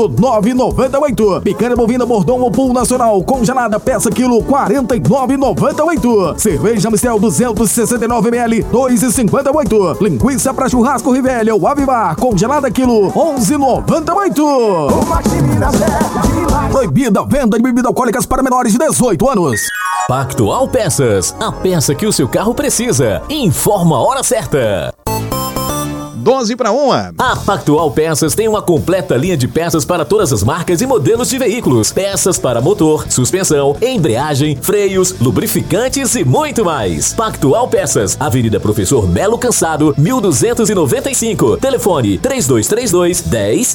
9,98. Picanha bovina Bordon ou Pool Nacional congelada peça quilo 49,98. Cerveja Mistel 269 ml 2,58. Linguiça para churrasco Rivelli ou Avivar congelada quilo 11,98. Proibida a venda de bebidas alcoólicas para menores de 18 anos. Pactual Peças, a peça que o seu carro precisa. Informa a hora certa. 12:01. A Pactual Peças tem uma completa linha de peças para todas as marcas e modelos de veículos. Peças para motor, suspensão, embreagem, freios, lubrificantes e muito mais. Pactual Peças, Avenida Professor Melo Cansado, 1295. Telefone 3232 10